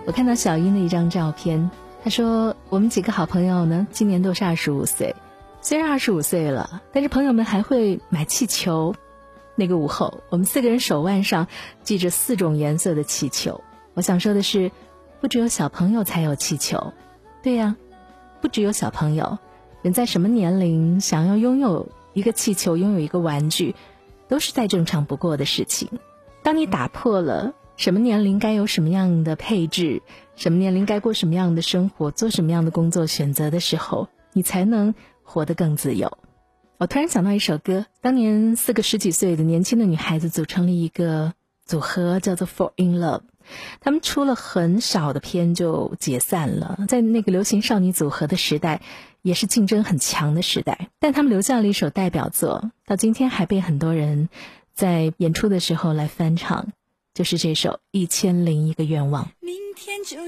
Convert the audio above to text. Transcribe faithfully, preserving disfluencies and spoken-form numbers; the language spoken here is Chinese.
我看到小英的一张照片，她说我们几个好朋友呢，今年都是二十五岁，虽然二十五岁了，但是朋友们还会买气球。那个午后，我们四个人手腕上系着四种颜色的气球。我想说的是，不只有小朋友才有气球。对呀，不只有小朋友，人在什么年龄想要拥有一个气球，拥有一个玩具，都是再正常不过的事情。当你打破了什么年龄该有什么样的配置，什么年龄该过什么样的生活，做什么样的工作选择的时候，你才能活得更自由。我突然想到一首歌，当年四个十几岁的年轻的女孩子组成了一个组合，叫做 Fall in Love。 他们出了很少的片就解散了，在那个流行少女组合的时代，也是竞争很强的时代，但他们留下了一首代表作，到今天还被很多人在演出的时候来翻唱，就是这首《一千零一个愿望》。 明天就